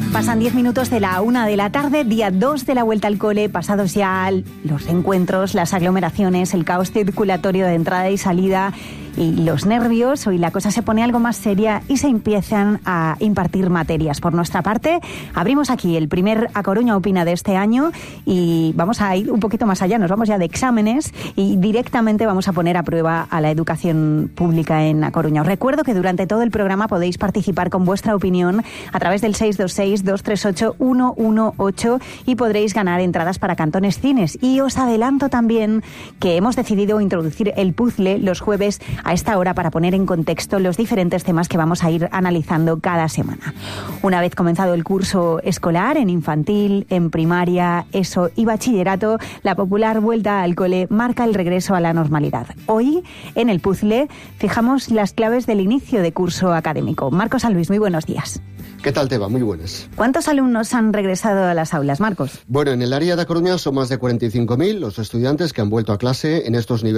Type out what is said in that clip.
Pasan 10 minutos de la 1 de la tarde, día 2 de la vuelta al cole, pasados ya los encuentros, las aglomeraciones, el caos circulatorio de entrada y salida y los nervios. Hoy la cosa se pone algo más seria y se empiezan a impartir materias. Por nuestra parte, abrimos aquí el primer A Coruña Opina de este año y vamos a ir un poquito más allá. Nos vamos ya de exámenes y directamente vamos a poner a prueba a la educación pública en A Coruña. Os recuerdo que durante todo el programa podéis participar con vuestra opinión a través del 626-238-118 y podréis ganar entradas para Cantones Cines. Y os adelanto también que hemos decidido introducir el puzzle los jueves a esta hora para poner en contexto los diferentes temas que vamos a ir analizando cada semana. Una vez comenzado el curso escolar en infantil, en primaria, ESO y bachillerato, la popular vuelta al cole marca el regreso a la normalidad. Hoy, en el puzzle, fijamos las claves del inicio de curso académico. Marcos San Luis, muy buenos días. ¿Qué tal, Teba? Muy buenas. ¿Cuántos alumnos han regresado a las aulas, Marcos? Bueno, en el área de A Coruña son más de 45.000 los estudiantes que han vuelto a clase en estos niveles